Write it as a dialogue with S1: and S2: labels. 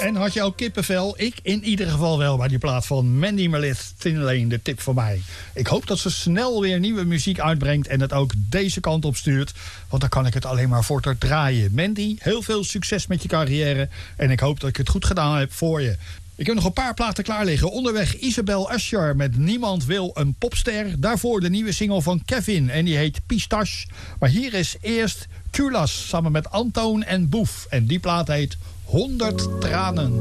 S1: En had je ook kippenvel? Ik in ieder geval wel bij die plaat van Mandy Malith, Thin Lane, de tip voor mij. Ik hoop dat ze snel weer nieuwe muziek uitbrengt en het ook deze kant op stuurt. Want dan kan ik het alleen maar voorter draaien. Mandy, heel veel succes met je carrière. En ik hoop dat ik het goed gedaan heb voor je. Ik heb nog een paar platen klaar liggen. Onderweg Isabel Asher met Niemand wil een popster. Daarvoor de nieuwe single van Kevin en die heet Pistache. Maar hier is eerst Kulas samen met Antoon en Boef. En die plaat heet 100 tranen.